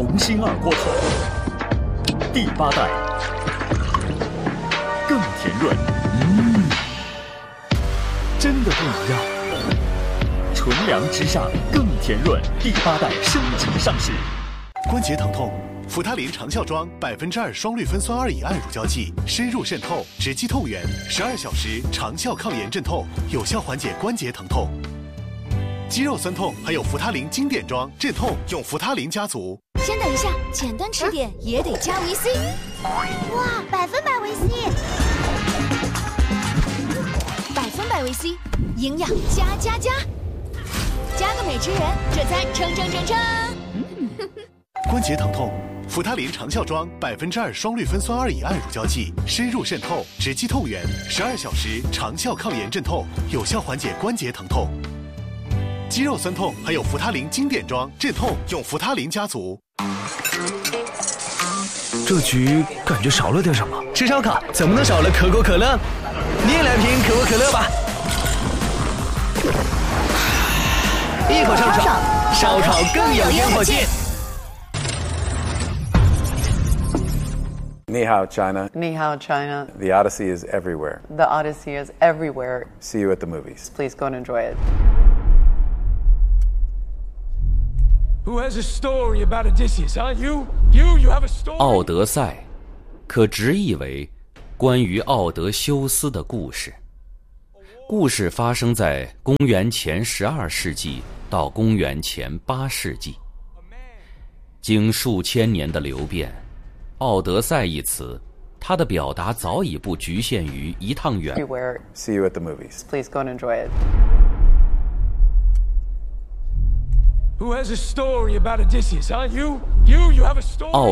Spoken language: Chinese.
鸿星二锅头，第8代更甜润，真的不一样。纯粮之上更甜润，第8代升级上市。 关节疼痛，扶他林长效庄2%双氯芬酸2乙胺乳胶剂，深入渗透，直击痛源，12小时长效抗炎镇痛，有效缓解关节疼痛。肌肉酸痛还有扶他林经典装镇痛，用扶他林家族。 先等一下，简单吃点也得加维 C。哇，100%维 C，100%维 C， 营养加加加，加个美汁源，这才撑。 关节疼痛，扶他林长效庄2%双氯芬酸2乙胺乳胶剂，深入渗透，直击痛源，12小时长效抗炎镇痛，有效缓解关节疼痛。肌肉酸痛还有扶他林经典装镇痛，用扶他林家族。 这局感觉少了点什么？吃烧烤怎么能少了可口可乐？你也来瓶可口可乐吧。一口上手，烧烤更有烟火气。 Ni hao, China. Ni hao, China. The Odyssey is everywhere. The Odyssey is everywhere. See you at the movies. Please go and enjoy it. Who has a story about Odysseus, huh? You have a story? 奥德赛可直译为关于奥德修斯的故事。故事发生在公元前12世纪到公元前8世纪。经数千年的流变，奥德赛一词，它的表达早已不局限于一趟远。 See you at the movies. Please go and enjoy it. Who has a story about Odysseus, huh? You have a story?